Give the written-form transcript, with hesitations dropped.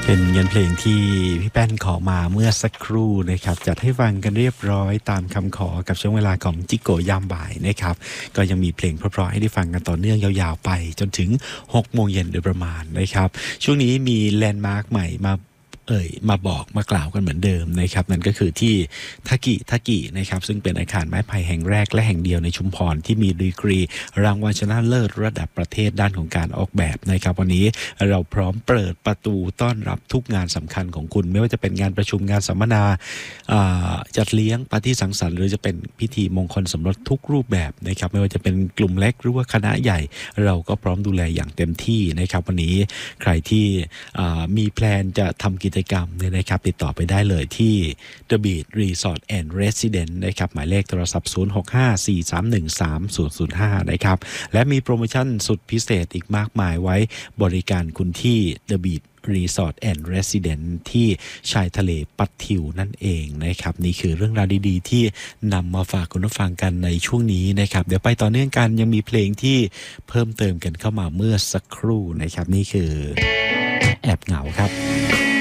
เป็นเงินเพลงที่พี่แป้นขอมาเมื่อสักครู่นะครับจัดให้ฟังกันเรียบร้อยตามคำขอกับช่วงเวลาของจิโกยามบ่ายนะครับก็ยังมีเพลงเพราะๆให้ได้ฟังกันต่อเนื่องยาวๆไปจนถึง6 โมงเย็นโดยประมาณนะครับช่วงนี้มีแลนด์มาร์คใหม่มาบอกมากล่าวกันเหมือนเดิมนะครับนั่นก็คือที่ทากินะครับซึ่งเป็นอาคารไม้ไผ่แห่งแรกและแห่งเดียวในชุมพรที่มีดีกรีรางวัลชนะเลิศระดับประเทศด้านของการออกแบบนะครับวันนี้เราพร้อมเปิดประตูต้อนรับทุกงานสำคัญของคุณไม่ว่าจะเป็นงานประชุมงานสัมมนาจัดเลี้ยงปาร์ตี้สังสรรค์หรือจะเป็นพิธีมงคลสมรสทุกรูปแบบนะครับไม่ว่าจะเป็นกลุ่มเล็กหรือว่าคณะใหญ่เราก็พร้อมดูแลอย่างเต็มที่นะครับวันนี้ใครที่มีแพลนจะทำกิจกรรมเนี่ยนะครับติดต่อไปได้เลยที่ The Beat Resort and Residence นะครับหมายเลขโทรศัพท์0654313005นะครับและมีโปรโมชั่นสุดพิเศษอีกมากมายไว้บริการคุณที่ The Beat Resort and Residence ที่ชายทะเลปัดทิวนั่นเองนะครับนี่คือเรื่องราวดีๆที่นำมาฝากคุณผู้ฟังกันในช่วงนี้นะครับเดี๋ยวไปต่อเนื่องกันยังมีเพลงที่เพิ่มเติมกันเข้ามาเมื่อสักครู่นะครับนี่คือแอบเหงาครับ